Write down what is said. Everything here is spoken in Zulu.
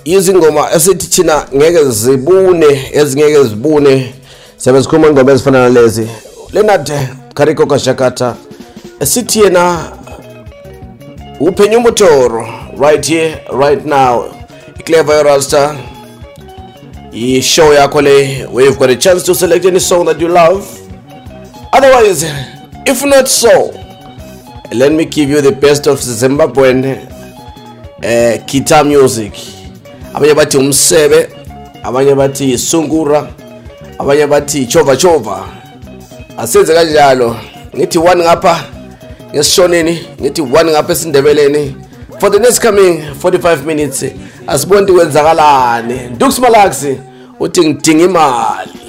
izingoma esithi thina ngeke zibune ezingeke zibune sebezikhuluma ingoma ezifana nalezi Leonard Kariko Kashakata esithi yena uphenya umotoro right here right now Clever Rasta show yakho le where you've got a chance to select any song that you love. Otherwise, if not so, let me give you the best of Zimbabwean guitar music. Abanye bathi umsebe, abanye bathi sungura, abanye bathi chova chova. Asenze kanjalo. Ngithi one ngapha ngesishoneni, ngithi one ngapha esindebeleni. For the next coming 45 minutes, asibonde kwenzakalani. Dux Malaxi uthi ngidinga imali.